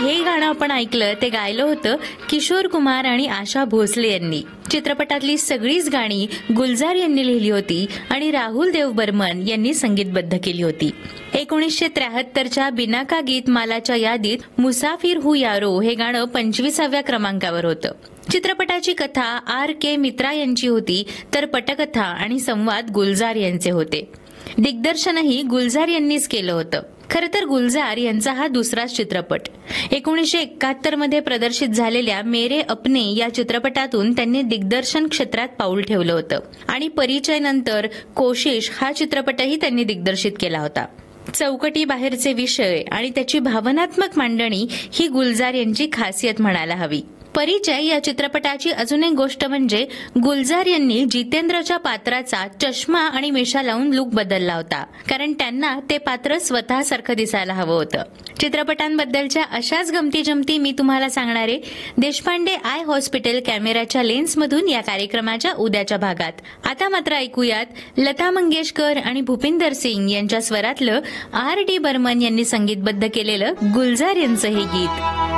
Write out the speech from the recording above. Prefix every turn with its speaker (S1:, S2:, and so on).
S1: हे गाणं आपण ऐकलं ते गायलं होतं किशोर कुमार आणि आशा भोसले यांनी. चित्रपटातली सगळीच गाणी गुलजार यांनी लिहिली होती आणि राहुल देव बर्मन यांनी संगीतबद्ध केली होती. 1973च्या बिनाका गीतमालाच्या यादीत मुसाफिर हू यारो हे गाणं 25व्या क्रमांकावर होतं. चित्रपटाची कथा R.K. मित्रा यांची होती, तर पटकथा आणि संवाद गुलजार यांचे होते. दिग्दर्शनही गुलजार यांनीच केलं होतं. खरं तर गुलजार यांचा हा दुसराच चित्रपट. 1971 मध्ये प्रदर्शित झालेल्या मेरे अपने या चित्रपटातून त्यांनी दिग्दर्शन क्षेत्रात पाऊल ठेवलं होतं आणि परिचय नंतर कोशिश हा चित्रपटही त्यांनी दिग्दर्शित केला होता. चौकटी बाहेरचे विषय आणि त्याची भावनात्मक मांडणी ही गुलजार यांची खासियत म्हणायला हवी. परिचय या चित्रपटाची अजून एक गोष्ट म्हणजे गुलजार यांनी जितेंद्रच्या पात्राचा चष्मा आणि मिशा लावून लुक बदलला होता, कारण त्यांना ते पात्र स्वतःसारखं दिसायला हवं होतं. चित्रपटांबद्दलच्या अशाच गमती जमती मी तुम्हाला सांगणारे देशपांडे आय हॉस्पिटल कॅमेराच्या लेन्समधून या कार्यक्रमाच्या उद्याच्या भागात. आता मात्र ऐकूयात लता मंगेशकर आणि भूपिंदर सिंग यांच्या स्वरातलं R.D. बर्मन यांनी संगीतबद्ध केलेलं गुलजार यांचं हे गीत.